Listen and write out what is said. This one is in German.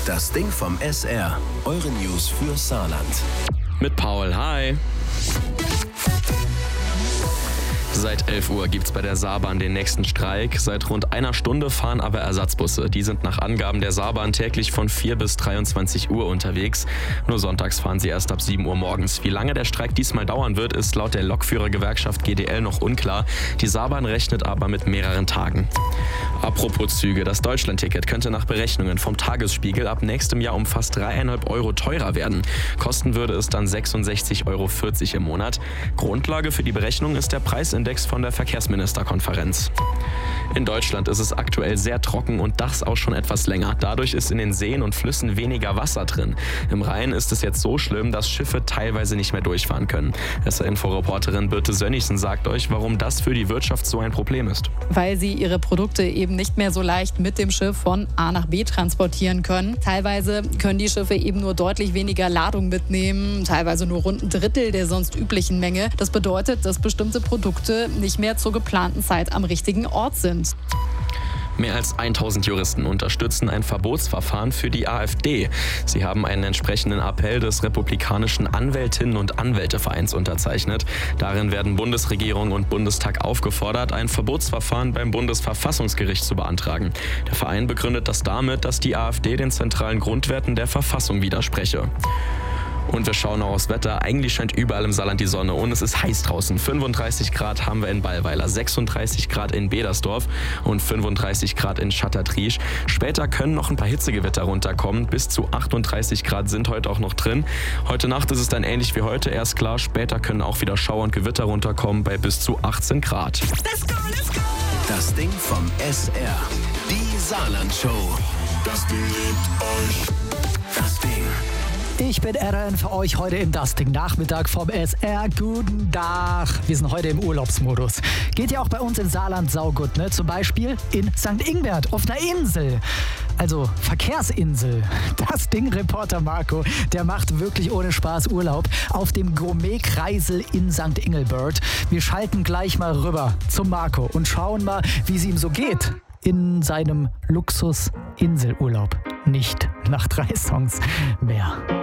Das Ding vom SR. Eure News für Saarland. Mit Paul, hi. Seit 11 Uhr gibt's bei der Saarbahn den nächsten Streik. Seit rund einer Stunde fahren aber Ersatzbusse. Die sind nach Angaben der Saarbahn täglich von 4 bis 23 Uhr unterwegs. Nur sonntags fahren sie erst ab 7 Uhr morgens. Wie lange der Streik diesmal dauern wird, ist laut der Lokführergewerkschaft GDL noch unklar. Die Saarbahn rechnet aber mit mehreren Tagen. Apropos Züge, das Deutschlandticket könnte nach Berechnungen vom Tagesspiegel ab nächstem Jahr um fast 3,5 Euro teurer werden. Kosten würde es dann 66,40 Euro im Monat. Grundlage für die Berechnung ist der Preisindex von der Verkehrsministerkonferenz. In Deutschland ist es aktuell sehr trocken und das auch schon etwas länger. Dadurch ist in den Seen und Flüssen weniger Wasser drin. Im Rhein ist es jetzt so schlimm, dass Schiffe teilweise nicht mehr durchfahren können. SR-Info-Reporterin Birte Sönnigsen sagt euch, warum das für die Wirtschaft so ein Problem ist. Weil sie ihre Produkte eben nicht mehr so leicht mit dem Schiff von A nach B transportieren können. Teilweise können die Schiffe eben nur deutlich weniger Ladung mitnehmen, teilweise nur rund ein Drittel der sonst üblichen Menge. Das bedeutet, dass bestimmte Produkte nicht mehr zur geplanten Zeit am richtigen Ort sind. Mehr als 1000 Juristen unterstützen ein Verbotsverfahren für die AfD. Sie haben einen entsprechenden Appell des republikanischen Anwältinnen- und Anwältevereins unterzeichnet. Darin werden Bundesregierung und Bundestag aufgefordert, ein Verbotsverfahren beim Bundesverfassungsgericht zu beantragen. Der Verein begründet das damit, dass die AfD den zentralen Grundwerten der Verfassung widerspreche. Und wir schauen noch aufs Wetter. Eigentlich scheint überall im Saarland die Sonne und es ist heiß draußen. 35 Grad haben wir in Ballweiler, 36 Grad in Bedersdorf und 35 Grad in Schattatriesch. Später können noch ein paar Hitzegewitter runterkommen. Bis zu 38 Grad sind heute auch noch drin. Heute Nacht ist es dann ähnlich wie heute erst klar. Später können auch wieder Schauer und Gewitter runterkommen bei bis zu 18 Grad. Let's go, let's go! Das Ding vom SR. Die Saarland-Show. Das Ding liebt euch. Das Ding. Ich bin Aaron für euch heute im Dusting-Nachmittag vom SR. Guten Tag. Wir sind heute im Urlaubsmodus. Geht ja auch bei uns in Saarland saugut, ne? Zum Beispiel in St. Ingbert auf einer Insel. Also Verkehrsinsel. Das Ding-Reporter Marco, der macht wirklich ohne Spaß Urlaub auf dem Gourmet-Kreisel in St. Ingbert. Wir schalten gleich mal rüber zum Marco und schauen mal, wie es ihm so geht in seinem Luxus-Inselurlaub. Nicht nach 3 Songs mehr.